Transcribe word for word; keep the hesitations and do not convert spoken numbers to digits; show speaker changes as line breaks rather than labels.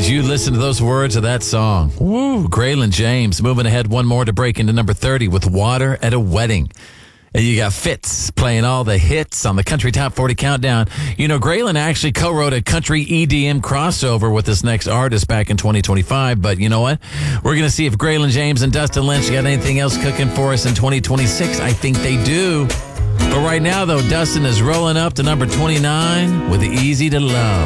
Did you listen to those words of that song? Woo! Graylin James moving ahead one more to break into number thirty with Water at a Wedding. And you got Fitz playing all the hits on the Country Top forty Countdown. You know, Graylin actually co-wrote a country E D M crossover with this next artist back in twenty twenty-five. But you know what? We're going to see if Graylin James and Dustin Lynch got anything else cooking for us in twenty twenty-six. I think they do. But right now, though, Dustin is rolling up to number twenty-nine with Easy to Love.